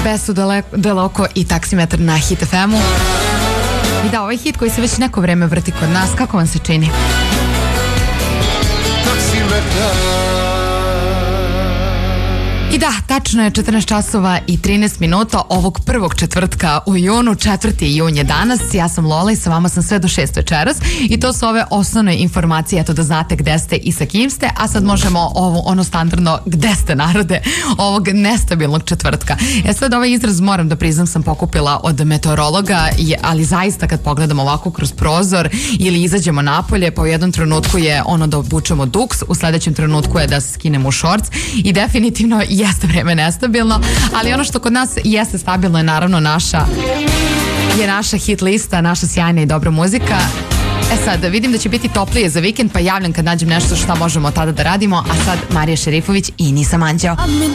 Besu Deloko i Taksimetar na Hit FM-u. I da, ovaj hit koji se već neko vreme vrti kod nas, kako vam se čini? I da, tačno je 14 časova i 13 minuta ovog prvog četvrtka u junu, 4. jun je danas. Ja sam Lola i sa vama sam sve do 6 večeras i to su ove osnovne informacije, eto da znate gde ste i sa kim ste, a sad možemo ono standardno gde ste narode ovog nestabilnog četvrtka. Sad ovaj izraz moram da priznam sam pokupila od meteorologa, ali zaista kad pogledamo ovako kroz prozor ili izađemo napolje, pa u jednom trenutku je ono da obučemo duks, u sledećem trenutku je da skinemo šorc i definitivno jeste vreme nestabilno, ali ono što kod nas jeste stabilno je naravno naša hit lista, naša sjajna i dobra muzika. Sad vidim da će biti toplije za vikend, pa javljam kad nađem nešto šta možemo tada da radimo, a sad Marija Šerifović i Nisam anđeo.